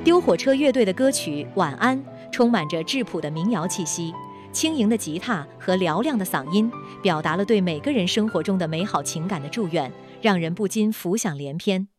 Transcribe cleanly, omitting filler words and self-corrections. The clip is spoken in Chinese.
丢火车乐队的歌曲《晚安》充满着质朴的民谣气息，轻盈的吉他和嘹亮的嗓音，表达了对每个人生活中的美好情感的祝愿，让人不禁浮想联翩。